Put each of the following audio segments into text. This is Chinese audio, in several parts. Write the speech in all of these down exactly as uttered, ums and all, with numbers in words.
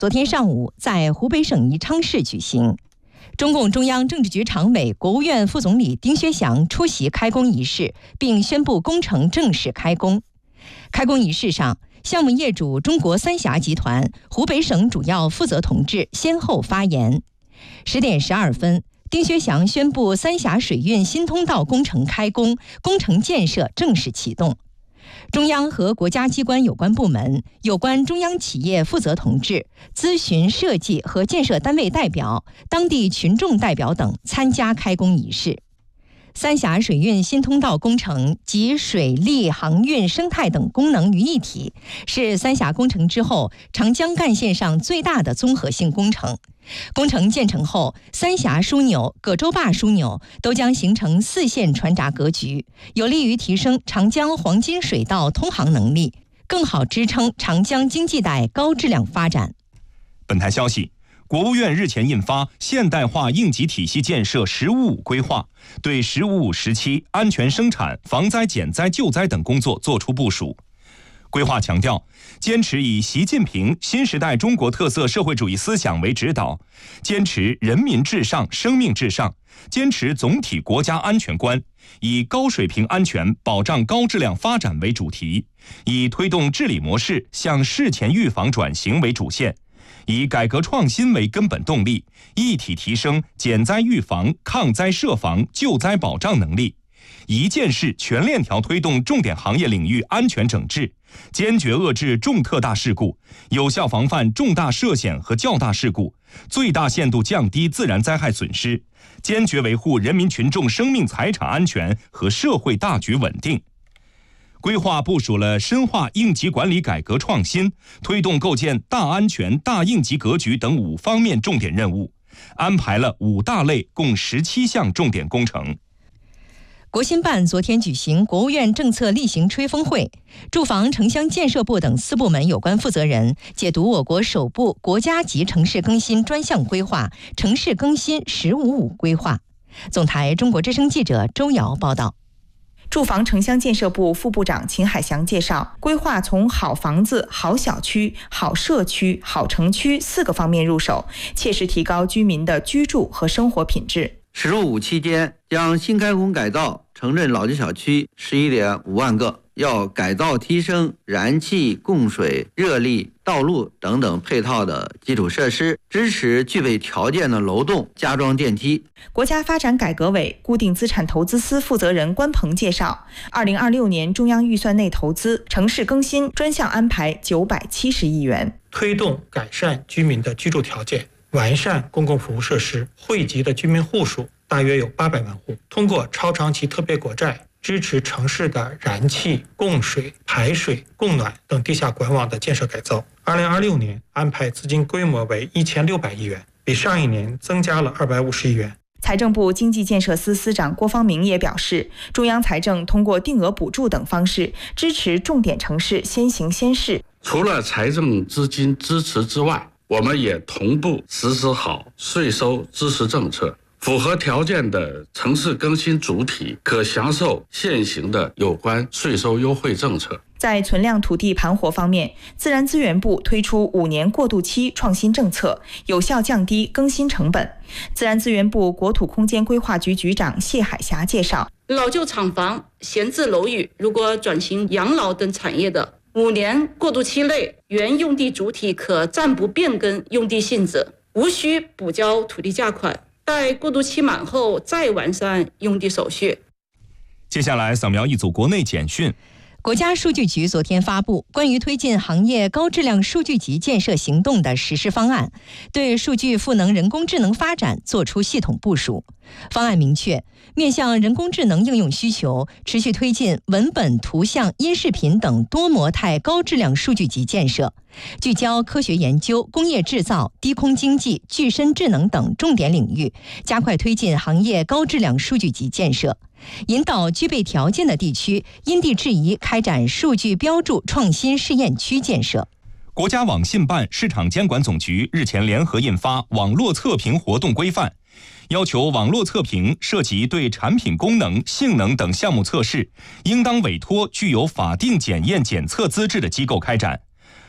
昨天上午在湖北省宜昌市举行。中共中央政治局常委、国务院副总理丁薛祥出席开工仪式，并宣布工程正式开工。开工仪式上，项目业主中国三峡集团、湖北省主要负责同志先后发言。十点十二分，丁薛祥宣布三峡水运新通道工程开工，工程建设正式启动。中央和国家机关有关部门、有关中央企业负责同志、咨询设计和建设单位代表、当地群众代表等参加开工仪式。三峡水运新通道工程集水利、航运、生态等功能于一体，是三峡工程之后长江干线上最大的综合性工程。工程建成后，三峡枢纽、葛洲坝枢纽都将形成四线船闸格局，有利于提升长江黄金水道通航能力，更好支撑长江经济带高质量发展。 本台消息，国务院日前印发《现代化应急体系建设“十五五”规划》，对“十五五”时期安全生产、防灾减灾救灾等工作作出部署。规划强调，坚持以习近平新时代中国特色社会主义思想为指导，坚持人民至上、生命至上，坚持总体国家安全观，以高水平安全保障高质量发展为主题，以推动治理模式向事前预防转型为主线，以改革创新为根本动力，一体提升减灾预防、抗灾设防、救灾保障能力，一件事全链条推动重点行业领域安全整治，坚决遏制重特大事故，有效防范重大涉险和较大事故，最大限度降低自然灾害损失，坚决维护人民群众生命财产安全和社会大局稳定。规划部署了深化应急管理改革创新，推动构建大安全、大应急格局等五方面重点任务，安排了五大类共十七项重点工程。 国新办昨天举行国务院政策例行吹风会，住房城乡建设部等四部门有关负责人解读我国首部国家级城市更新专项规划“城市更新‘十五五’规划”。总台中国之声记者周瑶报道。 住房城乡建设部副部长秦海翔介绍，规划从好房子、好小区、好社区、好城区四个方面入手，切实提高居民的居住和生活品质。 十五期间，将新开工改造城镇老旧小区十一点五万个，要改造提升燃气、供水、热力、道路等等配套的基础设施，支持具备条件的楼栋加装电梯。 国家发展改革委固定资产投资司负责人关鹏介绍，二零二六年中央预算内投资城市更新专项安排九百七十亿元， 推动改善居民的居住条件，完善公共服务设施，惠及的居民户数大约有八百万户。通过超长期特别国债支持城市的燃气、供水、排水、供暖等地下管网的建设改造。二零二六年安排资金规模为一千六百亿元，比上一年增加了二百五十亿元。 财政部经济建设司司长郭方明也表示，中央财政通过定额补助等方式支持重点城市先行先试。 除了财政资金支持之外，我们也同步实施好税收支持政策，符合条件的城市更新主体可享受现行的有关税收优惠政策。 在存量土地盘活方面，自然资源部推出五年过渡期创新政策，有效降低更新成本。自然资源部国土空间规划局局长谢海霞介绍， 老旧厂房、闲置楼宇如果转型养老等产业的，五年过渡期内，原用地主体可暂不变更用地性质，无需补交土地价款，待过渡期满后再完善用地手续。 接下来扫描一组国内简讯。 国家数据局昨天发布关于推进行业高质量数据集建设行动的实施方案，对数据赋能人工智能发展作出系统部署。方案明确，面向人工智能应用需求，持续推进文本、图像、音视频等多模态高质量数据集建设，聚焦科学研究、工业制造、低空经济、具身智能等重点领域，加快推进行业高质量数据集建设，引导具备条件的地区因地制宜开展数据标注创新试验区建设。 国家网信办、市场监管总局日前联合印发《网络测评活动规范》，要求网络测评涉及对产品功能、性能等项目测试，应当委托具有法定检验检测资质的机构开展。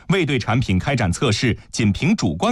未对产品开展测试，仅凭主观